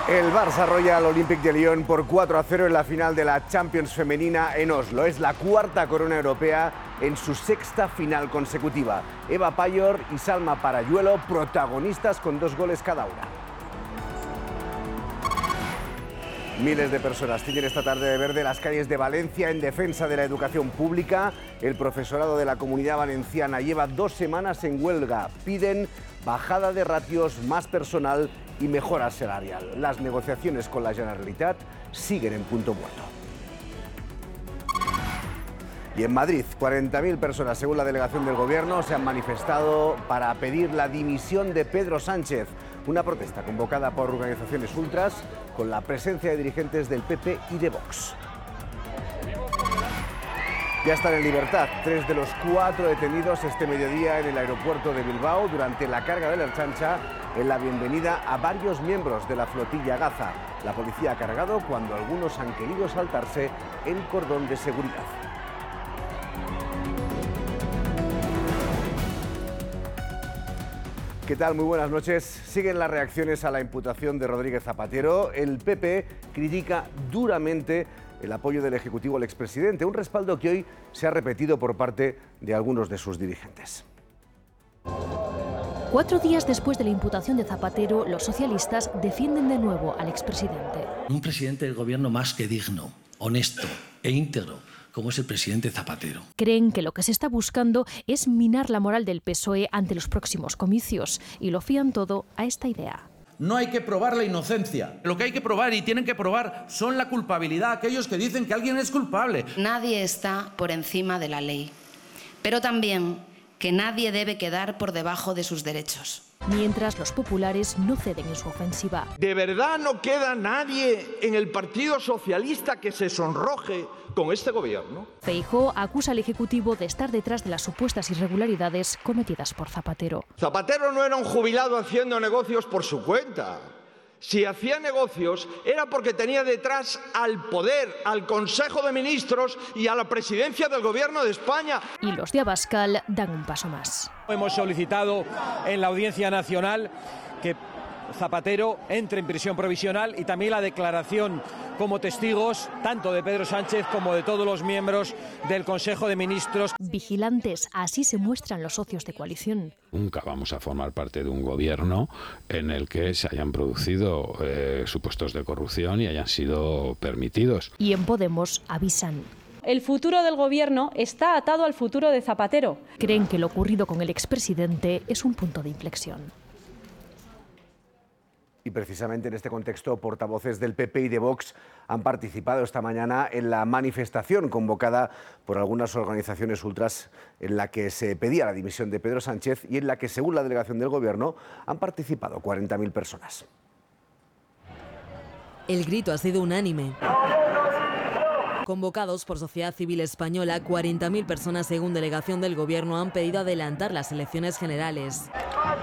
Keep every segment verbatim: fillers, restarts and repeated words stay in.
El Barça arrolla al Olympique de Lyon por cuatro a cero en la final de la Champions femenina en Oslo. Es la cuarta corona europea en su sexta final consecutiva. Eva Payor y Salma Parayuelo, protagonistas con dos goles cada una. Miles de personas tienen esta tarde de verde las calles de Valencia en defensa de la educación pública. El profesorado de la Comunidad Valenciana lleva dos semanas en huelga. Piden bajada de ratios, más personal y mejora salarial. Las negociaciones con la Generalitat siguen en punto muerto. Y en Madrid, cuarenta mil personas, según la delegación del Gobierno, se han manifestado para pedir la dimisión de Pedro Sánchez. Una protesta convocada por organizaciones ultras con la presencia de dirigentes del P P y de Vox. Ya están en libertad tres de los cuatro detenidos este mediodía en el aeropuerto de Bilbao durante la carga de la Ertzaintza en la bienvenida a varios miembros de la flotilla Gaza. La policía ha cargado cuando algunos han querido saltarse el cordón de seguridad. ¿Qué tal? Muy buenas noches. Siguen las reacciones a la imputación de Rodríguez Zapatero. El P P critica duramente el apoyo del Ejecutivo al expresidente, un respaldo que hoy se ha repetido por parte de algunos de sus dirigentes. Cuatro días después de la imputación de Zapatero, los socialistas defienden de nuevo al expresidente. Un presidente del gobierno más que digno, honesto e íntegro, como es el presidente Zapatero. Creen que lo que se está buscando es minar la moral del P S O E ante los próximos comicios y lo fían todo a esta idea. No hay que probar la inocencia. Lo que hay que probar y tienen que probar son la culpabilidad, aquellos que dicen que alguien es culpable. Nadie está por encima de la ley, pero también que nadie debe quedar por debajo de sus derechos. Mientras los populares no ceden en su ofensiva. ¿De verdad no queda nadie en el Partido Socialista que se sonroje con este gobierno? Feijóo acusa al Ejecutivo de estar detrás de las supuestas irregularidades cometidas por Zapatero. Zapatero no era un jubilado haciendo negocios por su cuenta. Si hacía negocios era porque tenía detrás al poder, al Consejo de Ministros y a la presidencia del Gobierno de España. Y los de Abascal dan un paso más. Hemos solicitado en la Audiencia Nacional que Zapatero entre en prisión provisional y también la declaración como testigos tanto de Pedro Sánchez como de todos los miembros del Consejo de Ministros. Vigilantes, así se muestran los socios de coalición. Nunca vamos a formar parte de un gobierno en el que se hayan producido eh, supuestos de corrupción y hayan sido permitidos. Y en Podemos avisan. El futuro del gobierno está atado al futuro de Zapatero. Creen que lo ocurrido con el expresidente es un punto de inflexión. Y precisamente en este contexto, portavoces del P P y de Vox han participado esta mañana en la manifestación convocada por algunas organizaciones ultras en la que se pedía la dimisión de Pedro Sánchez y en la que, según la delegación del Gobierno, han participado cuarenta mil personas. El grito ha sido unánime. Convocados por Sociedad Civil Española, cuarenta mil personas, según delegación del Gobierno, han pedido adelantar las elecciones generales.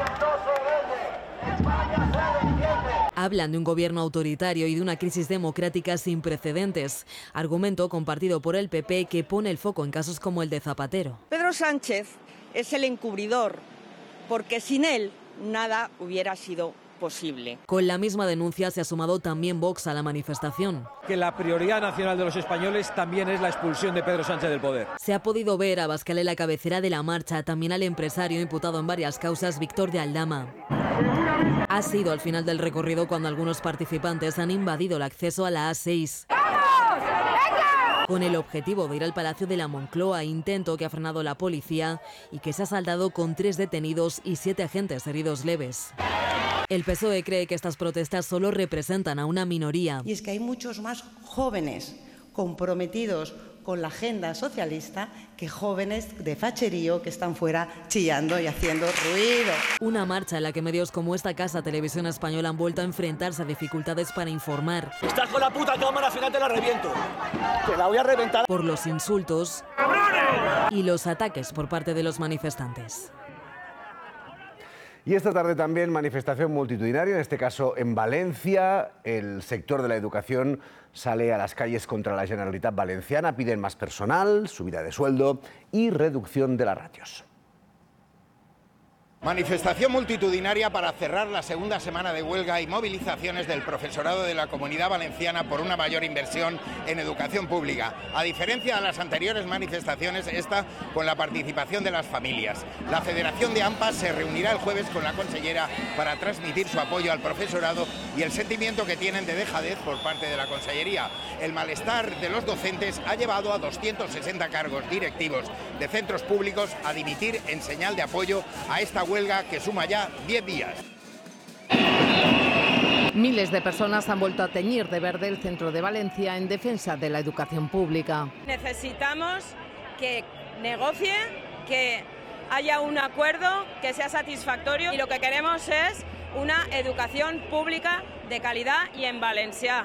Hablan de un gobierno autoritario y de una crisis democrática sin precedentes, argumento compartido por el P P que pone el foco en casos como el de Zapatero. Pedro Sánchez es el encubridor, porque sin él nada hubiera sido posible. Con la misma denuncia se ha sumado también Vox a la manifestación. Que la prioridad nacional de los españoles también es la expulsión de Pedro Sánchez del poder. Se ha podido ver a Abascal en la cabecera de la marcha, también al empresario imputado en varias causas, Víctor de Aldama. Ha sido al final del recorrido cuando algunos participantes han invadido el acceso a la A seis. Con el objetivo de ir al Palacio de la Moncloa, intento que ha frenado la policía y que se ha saldado con tres detenidos y siete agentes heridos leves. El P S O E cree que estas protestas solo representan a una minoría. Y es que hay muchos más jóvenes comprometidos con la agenda socialista que jóvenes de facherío que están fuera chillando y haciendo ruido. Una marcha en la que medios como esta casa Televisión Española han vuelto a enfrentarse a dificultades para informar. Estás con la puta cámara, al final te la reviento. Te la voy a reventar. Por los insultos y los ataques por parte de los manifestantes. Y esta tarde también manifestación multitudinaria, en este caso en Valencia. El sector de la educación sale a las calles contra la Generalitat Valenciana, piden más personal, subida de sueldo y reducción de las ratios. Manifestación multitudinaria para cerrar la segunda semana de huelga y movilizaciones del profesorado de la Comunidad Valenciana por una mayor inversión en educación pública. A diferencia de las anteriores manifestaciones, esta con la participación de las familias. La Federación de AMPA se reunirá el jueves con la consellera para transmitir su apoyo al profesorado y el sentimiento que tienen de dejadez por parte de la consellería. El malestar de los docentes ha llevado a doscientos sesenta cargos directivos de centros públicos a dimitir en señal de apoyo a esta huelga que suma ya diez días. Miles de personas han vuelto a teñir de verde el centro de Valencia en defensa de la educación pública. Necesitamos que negocie, que haya un acuerdo que sea satisfactorio y lo que queremos es una educación pública de calidad y en valencià.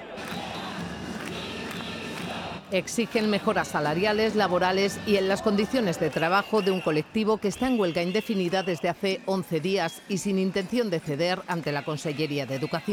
Exigen mejoras salariales, laborales y en las condiciones de trabajo de un colectivo que está en huelga indefinida desde hace once días y sin intención de ceder ante la Consellería de Educación.